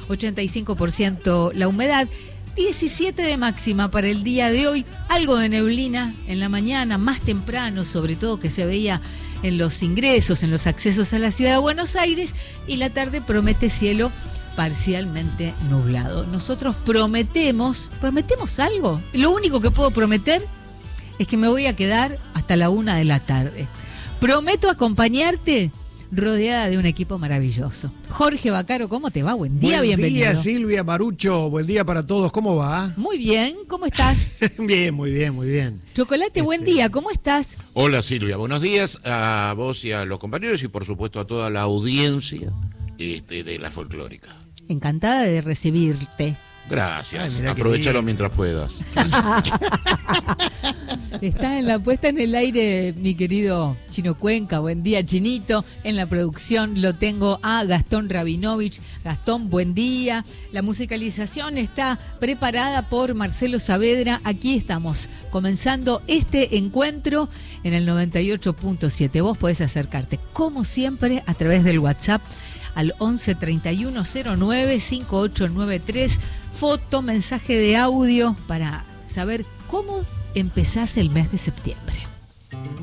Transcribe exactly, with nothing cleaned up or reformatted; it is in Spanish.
ochenta y cinco por ciento la humedad. diecisiete de máxima para el día de hoy, algo de neblina en la mañana, más temprano, sobre todo que se veía en los ingresos, en los accesos a la ciudad de Buenos Aires, y la tarde promete cielo parcialmente nublado. Nosotros prometemos, ¿prometemos algo? Lo único que puedo prometer es que me voy a quedar hasta la una de la tarde. Prometo acompañarte rodeada de un equipo maravilloso. Jorge Vaccaro, ¿cómo te va? Buen día, buen bienvenido. Buen día, Silvia Marucho. Buen día para todos. ¿Cómo va? Muy bien, ¿cómo estás? Bien, muy bien, muy bien. Chocolate, este... buen día, ¿cómo estás? Hola, Silvia. Buenos días a vos y a los compañeros y, por supuesto, a toda la audiencia este, de la folclórica. Encantada de recibirte. Gracias. Ay, aprovechalo mientras puedas. Está en la puesta en el aire mi querido Chino Cuenca. Buen día, Chinito. En la producción lo tengo a Gastón Rabinovich. Gastón, buen día. La musicalización está preparada por Marcelo Saavedra. Aquí estamos comenzando este encuentro en el noventa y ocho punto siete. Vos podés acercarte, como siempre, a través del WhatsApp al once treinta y uno cero nueve cincuenta y ocho noventa y tres. Foto, mensaje de audio para saber cómo empezás el mes de septiembre.